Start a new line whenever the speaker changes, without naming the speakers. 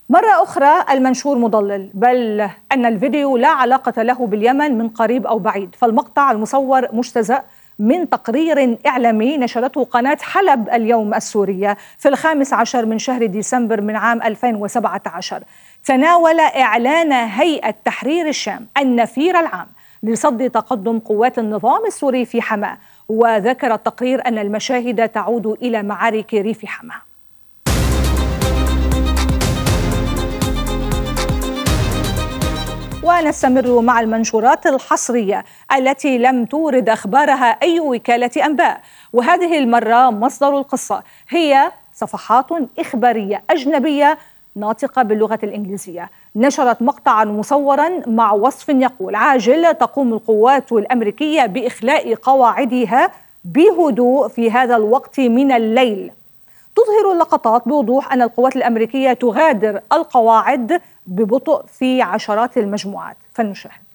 مرة أخرى المنشور مضلل، بل أن الفيديو لا علاقة له باليمن من قريب أو بعيد، فالمقطع المصور مجتزأ من تقرير إعلامي نشرته قناة حلب اليوم السورية في 15 من شهر ديسمبر من عام 2017. تناول إعلان هيئة تحرير الشام النفير العام لصد تقدم قوات النظام السوري في حماة، وذكر التقرير أن المشاهد تعود إلى معارك ريف حماة. ونستمر مع المنشورات الحصرية التي لم تورد أخبارها أي وكالة أنباء، وهذه المرة مصدر القصة هي صفحات إخبارية أجنبية ناطقة باللغة الإنجليزية، نشرت مقطعا مصورا مع وصف يقول: عاجل، تقوم القوات الأمريكية بإخلاء قواعدها بهدوء في هذا الوقت من الليل. تظهر اللقطات بوضوح أن القوات الأمريكية تغادر القواعد ببطء في عشرات المجموعات، فلنشاهد.